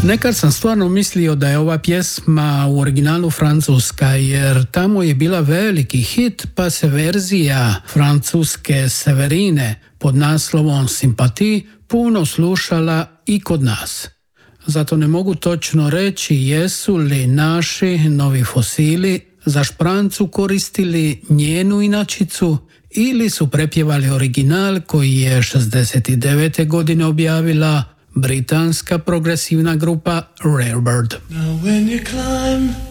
Nekad sam stvarno mislio da je ova pjesma u originalu francuska, jer tamo je bila veliki hit, pa se verzija francuske Severine pod naslovom Sympathie puno slušala i kod nas. Zato ne mogu točno reći jesu li naši novi fosili za šprancu koristili njenu inačicu ili su prepjevali original koji je 69. godine objavila britanska progresivna grupa Rare Bird. Now when you climb